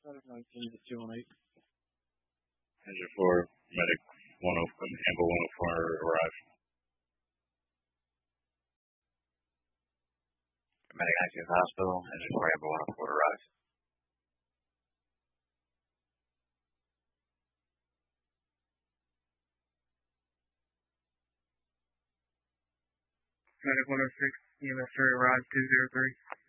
Out of 19 to 218. Engine 4, medic 104, Ambo 104 arrive. Medic 19 hospital, engine 4, Ambo 104 arrive. Medic 106, EMS 3 arrive 203.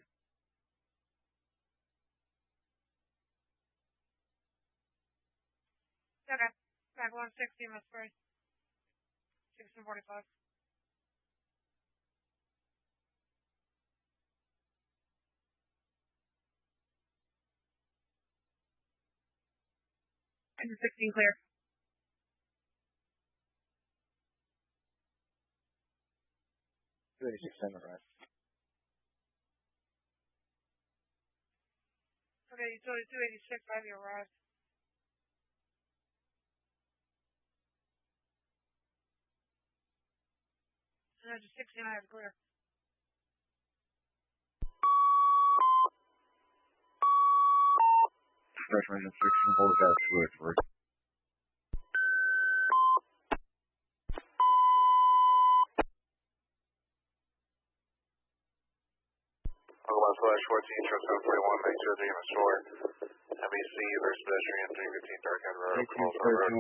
Okay. Back 160, MS 3. 1645. Engine 16 clear. Right. Okay, utility 286, have you arrived? Engine 16, I have clear. Special engine 16, hold that fluid for Flash 14, truck 741, make sure the EMS 4, MEC versus pedestrian 315 Dark End Road, calls on road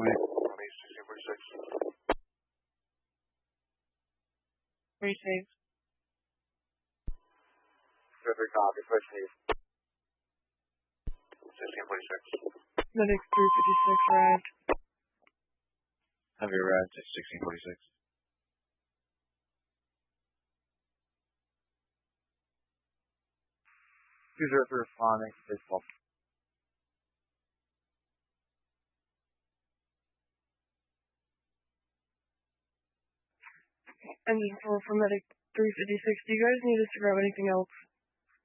1646. Receive. Perfect copy. Push me. 1646. Medic 356 arrived. Have you arrived at 1646? User for responding to this call. Engine 4 for Medic 356. Do you guys need us to grab anything else?